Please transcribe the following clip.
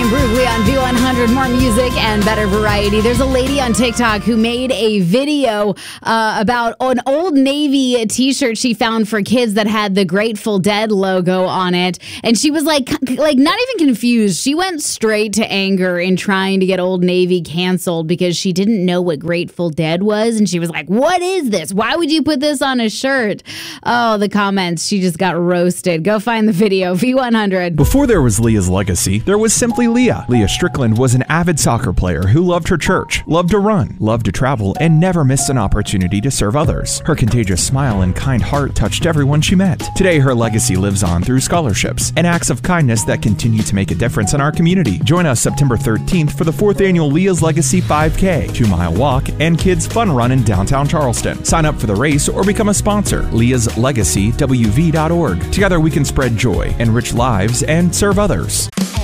Brugli on V100. More music and better variety. There's a lady on TikTok who made a video about an Old Navy t-shirt she found for kids that had the Grateful Dead logo on it. And she was like not even confused. She went straight to anger in trying to get Old Navy canceled because she didn't know what Grateful Dead was. And she was like, what is this? Why would you put this on a shirt? Oh, the comments. She just got roasted. Go find the video. V100. Before there was Leah's legacy, there was simply Leah. Leah Strickland was an avid soccer player who loved her church, loved to run, loved to travel, and never missed an opportunity to serve others. Her contagious smile and kind heart touched everyone she met. Today, her legacy lives on through scholarships and acts of kindness that continue to make a difference in our community. Join us September 13th for the 4th annual Leah's Legacy 5K, 2-mile walk, and kids fun run in downtown Charleston. Sign up for the race or become a sponsor. Leah'sLegacyWV.org. Together we can spread joy, enrich lives, and serve others.